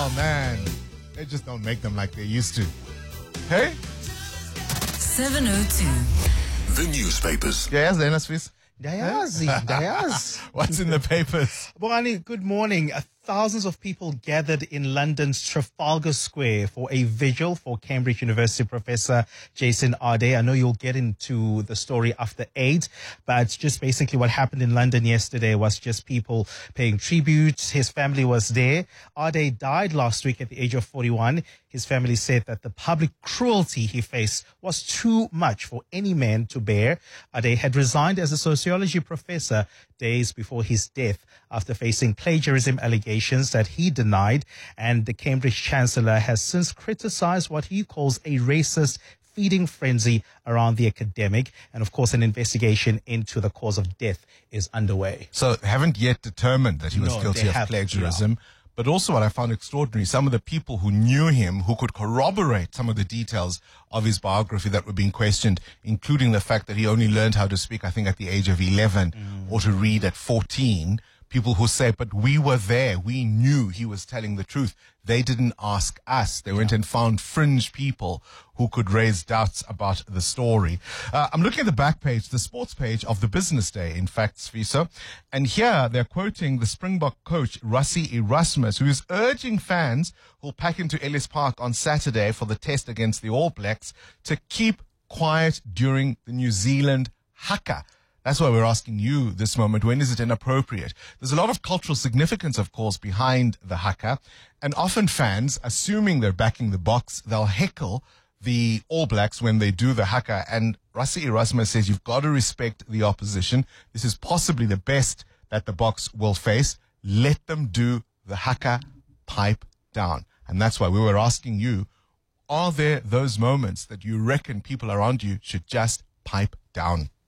Oh, man. They just don't make them like they used to. Hey? 702. The newspapers. Yes, Swiss. Dayaz. What's in the papers? Bongani, good morning. Thousands of people gathered in London's Trafalgar Square for a vigil for Cambridge University professor Jason Ade. I know you'll get into the story after 8, but just basically what happened in London yesterday was just people paying tribute. His family was there. Ade died last week at the age of 41. His family said that the public cruelty he faced was too much for any man to bear. Ade had resigned as a sociology professor days before his death after facing plagiarism allegations that he denied. And the Cambridge Chancellor has since criticized what he calls a racist feeding frenzy around the academic. And of course, an investigation into the cause of death is underway. So haven't yet determined that he was guilty of plagiarism. Yeah. But also what I found extraordinary, some of the people who knew him, who could corroborate some of the details of his biography that were being questioned, including the fact that he only learned how to speak, I think, at the age of 11 or to read at 14. People who say, but we were there. We knew he was telling the truth. They didn't ask us. They went and found fringe people who could raise doubts about the story. I'm looking at the back page, the sports page of the Business Day, in fact, Sviso. And here they're quoting the Springbok coach, Rassie Erasmus, who is urging fans who'll pack into Ellis Park on Saturday for the test against the All Blacks to keep quiet during the New Zealand haka. That's why we're asking you this moment, when is it inappropriate? There's a lot of cultural significance, of course, behind the haka. And often fans, assuming they're backing the Boks, they'll heckle the All Blacks when they do the haka. And Rassie Erasmus says you've got to respect the opposition. This is possibly the best that the Boks will face. Let them do the haka, pipe down. And that's why we were asking you, are there those moments that you reckon people around you should just pipe down?